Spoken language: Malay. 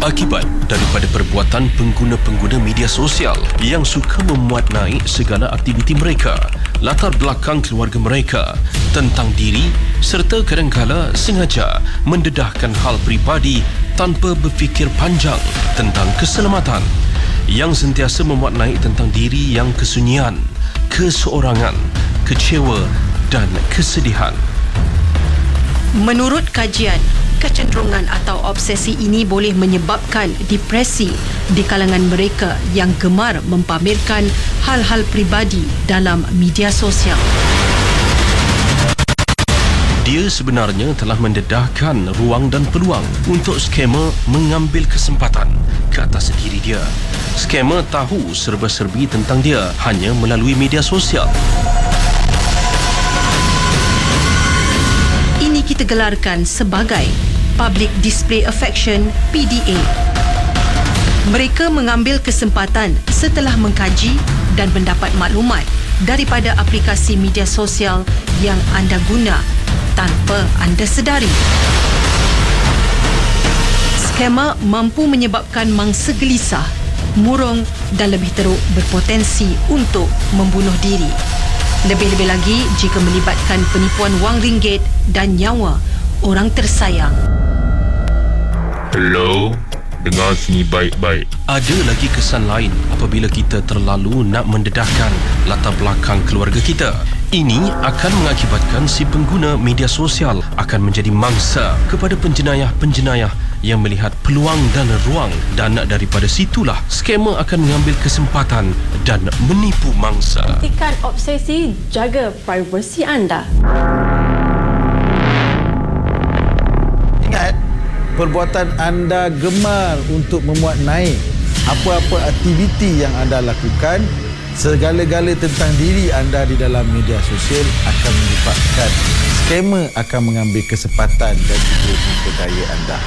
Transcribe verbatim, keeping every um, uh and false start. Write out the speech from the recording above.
Akibat daripada perbuatan pengguna-pengguna media sosial yang suka memuat naik segala aktiviti mereka, latar belakang keluarga mereka, tentang diri serta kadangkala sengaja mendedahkan hal peribadi tanpa berfikir panjang tentang keselamatan, yang sentiasa memuat naik tentang diri yang kesunyian, keseorangan, kecewa dan kesedihan. Menurut kajian, kecenderungan atau obsesi ini boleh menyebabkan depresi di kalangan mereka yang gemar mempamerkan hal-hal peribadi dalam media sosial. Dia sebenarnya telah mendedahkan ruang dan peluang untuk skamer mengambil kesempatan ke atas diri dia. Skamer tahu serba-serbi tentang dia hanya melalui media sosial. Ini kita gelarkan sebagai Public Display Affection P D A. Mereka mengambil kesempatan setelah mengkaji dan mendapat maklumat daripada aplikasi media sosial yang anda guna tanpa anda sedari. Skamer mampu menyebabkan mangsa gelisah, murung dan lebih teruk berpotensi untuk membunuh diri. Lebih-lebih lagi jika melibatkan penipuan wang ringgit dan nyawa orang tersayang. Hello, dengar sini baik-baik. Ada lagi kesan lain apabila kita terlalu nak mendedahkan latar belakang keluarga kita. Ini akan mengakibatkan si pengguna media sosial akan menjadi mangsa kepada penjenayah-penjenayah yang melihat peluang dan ruang, dan daripada situlah skamer akan mengambil kesempatan dan menipu mangsa. Hentikan obsesi, jaga privasi anda. Ingat, perbuatan anda gemar untuk memuat naik apa-apa aktiviti yang anda lakukan, segala-gala tentang diri anda di dalam media sosial akan menyebabkan skamer akan mengambil kesempatan dan juga memperdaya anda.